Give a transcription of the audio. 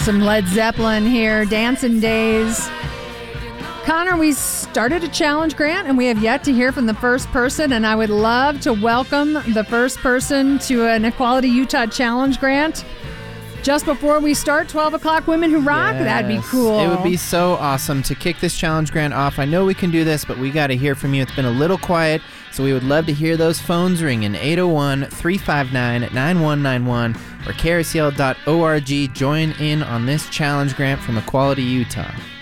some Led Zeppelin here, Dancing Days. Connor, we started a challenge grant, and we have yet to hear from the first person, and I would love to welcome the first person to an Equality Utah Challenge grant. Just before we start 12 o'clock Women Who Rock, yes, that'd be cool. It would be so awesome to kick this challenge grant off. I know we can do this, but we got to hear from you. It's been a little quiet, so we would love to hear those phones ringing. 801-359-9191 or KRCL.org. Join in on this challenge grant from Equality Utah.